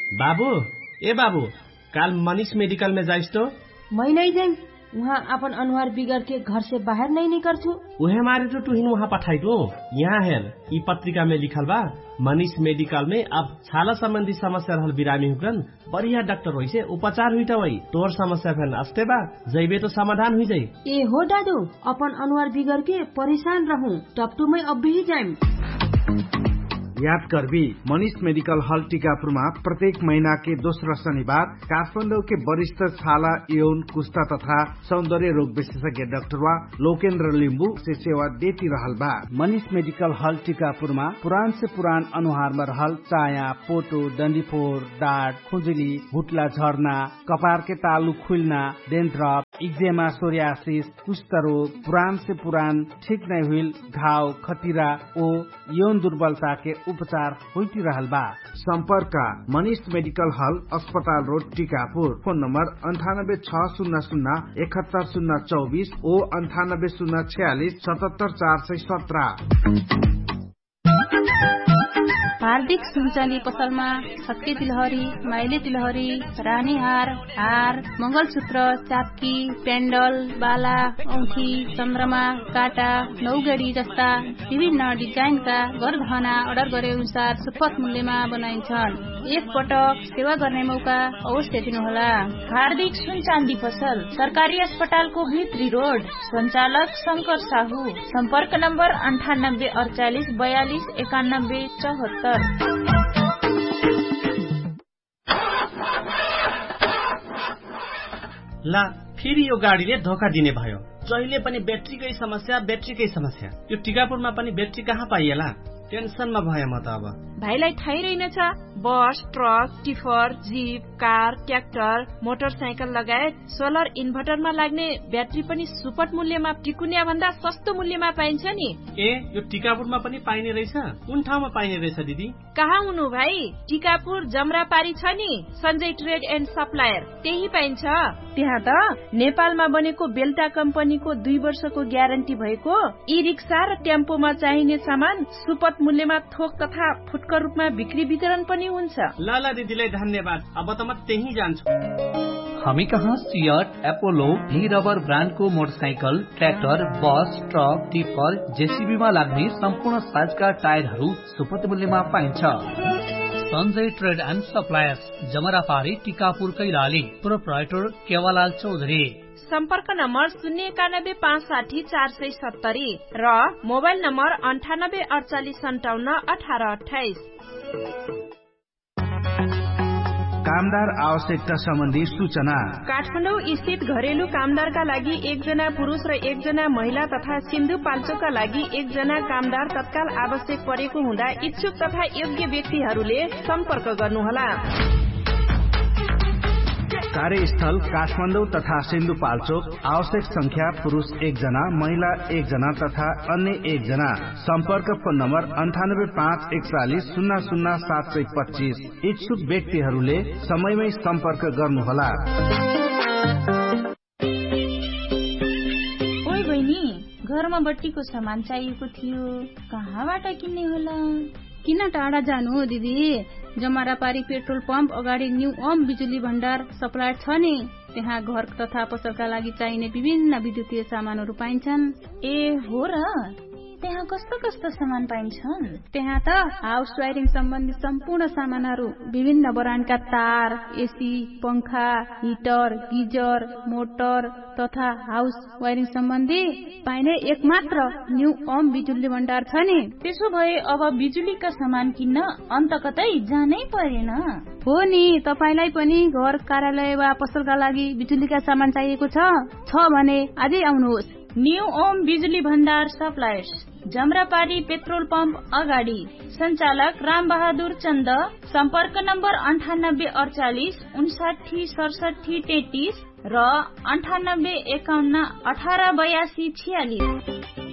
बाबू ए बाबू काल मनीष मेडिकल में जाइस तो? मैं नहीं जाइम, वहाँ अपन अनुहार बिगड़ के घर से बाहर नहीं निकल छू। उहे मारे तो तुहिन वहाँ पठाई दो। यहाँ हेर ई पत्रिका में लिखल बा मनीष मेडिकल में अब छाला संबंधी समस्या रहल बिरामी हुकन बढ़िया डॉक्टर होई से उपचार हुई वही तोर समस्या फैल अस्ते बा जैबे तो समाधान हुई जाई। ए हो दादू अपन अनुहार बिगड़ के परेशान रहूं टपटू में अब भी जाइम। याद करबी मनीष मेडिकल हॉल टीकापुरमा प्रत्येक महीना के दोस्रो शनिबार काठमाडौँ के वरिष्ठ छाला यौन कुष्ठा तथा सौंदर्य रोग विशेषज्ञ डाक्टर लोकेन्द्र लिम्बू से सेवा देती रहल बा। मनीष मेडिकल हॉल टीकापुरमा पुरान से पुरान अनुहार में रहल चाया, पोटो, डंडीफोर, डाँट, खुजुली, भुटला झर्ना, कपार के तालु खुलना, डेन्ड्रफ, इक्जेमा, सोरियासिस, कुष्ठ रोग, पुरान से पुरान ठीक नहीं हुई घाव, खतिरा ओ यौन दुर्बलता के उपचार होती रहल बा। संपर्क मनीष मेडिकल हॉल अस्पताल रोड टीकापुर। फोन नंबर 9860071024 ओ 986046774417। हार्दिक सुनचाली पसलमा छक्के तिलहरी, माइले तिलहरी, रानी हार, मंगलसूत्र, चाप्की, पेन्डल, बाला, औंठी, चन्द्रमा, काटा, नौगडी जस्ता विभिन्न डिजाइनका गरगहना अर्डर गरे अनुसार सुपथ मूल्यमा बनाइन्छन्। एक पटक सेवा गर्ने मौका अवश्य दिनुहोला। हार्दिक सुनचाँदी पसल सरकारी अस्पतालको भित्री रोड, सञ्चालक शंकर साहू। सम्पर्क नम्बर 9848429174। ला फेरि यो गाडीले धोका दिने भयो। जहिले पनि ब्याट्रीकै समस्या। यो टिकापुरमा पनि ब्याट्री कहाँ पाइएला? टेन्सनमा भए म त अब। भाइलाई थाहै रहेनछ बस, truck, tipper, jeep, car, tractor, motorcycle लगायत सोलर इन्भर्टरमा लाग्ने ब्याट्री पनि सुपथ मूल्यमा टिकुनिया भन्दा सस्तो मूल्यमा पाइन्छ नि। ए यो टिकापुरमा पनि पाइने रहेछ? कुन ठाउँमा पाइने रहेछ दिदी? कहाँ हुनु भाइ? टिकापुर जमरापारी छ नि सञ्जय ट्रेड एन्ड सप्लायर, त्यही पाइन्छ। त्यहाँ त नेपालमा बनेको बेल्टा कम्पनीको 2 वर्षको ग्यारेन्टी भएको ई रिक्सा र टेम्पोमा चाहिने सामान सुपथ मूल्यमा थोक तथा फुटकर रूपमा बिक्री वितरण पनि हुन्छ। लाला दिदीलाई धन्यवाद। अब त म त्यही जान्छु। हामी कहाँ सियट, एपोलो, ली रबर ब्रान्डको मोटरसाइकल, ट्र्याक्टर, बस, ट्रक, टिपर, जेसीबीमा लाग्ने सम्पूर्ण साइजका टायरहरू सुपथ मूल्यमा पाइन्छ। Sanjay trade and suppliers, जमरापारी, Tikapur, Kailali. Proprietor केवालाल Chaudhary. सम्पर्क नम्बर 091560470 र मोबाइल नम्बर 9848571828। कामदार आवश्यकता सम्बन्धी सूचना। काठमाडौँ स्थित घरेलु कामदारका लागि 1 जना पुरुष र 1 जना महिला तथा सिन्धुपाल्चोकका लागि 1 जना कामदार तत्काल आवश्यक परेको हुँदा इच्छुक तथा योग्य व्यक्तिहरूले सम्पर्क गर्नुहोला। कार्यस्थल काठमाडौँ तथा सिन्धुपाल्चोक। आवश्यक संख्या पुरुष 1 जना, महिला 1 जना तथा अन्य 1 जना। सम्पर्क फोन नम्बर 9854100725। इच्छुक व्यक्तिहरूले समयमै सम्पर्क गर्नुहोला। ओइ बहिनी, घरमा बत्तीको सामान चाहिएको थियो, कहाँबाट किन्ने होला? किन टाढा जानु हो दिदी? जमरापारी पेट्रोल पम्प अगाडि न्यू ओम बिजुली भण्डार सप्लायर छ नि, त्यहाँ घर तथा पसलका लागि चाहिने विभिन्न विद्युतीय सामानहरू पाइन्छन्। ए हो र? त्यहाँ कस्तो कस्तो सामान पाइन्छन्? त्यहाँ त हाउस वायरिङ सम्बन्धी सम्पूर्ण सामानहरू, विभिन्न ब्रान्डका तार, एसी, पंखा, हिटर, गिजर, मोटर तथा हाउस वायरिङ सम्बन्धी पाइने एकमात्र न्यू ओम बिजुली भण्डार छ नि। त्यसो भए अब बिजुलीका सामान किन्न अन्त कतै जानै परेन। हो नि, तपाईलाई पनि घर, कार्यालय वा पसलका लागि बिजुलीका सामान चाहिएको छ भने आजै आउनुहोस्। न्यू ओम बिजुली भण्डार सप्लायर्स, जमरापारी पेट्रोल पम्प अगाडि। सञ्चालक राम बहादुर चन्द। सम्पर्क नम्बर 9848596733 र 9851188246।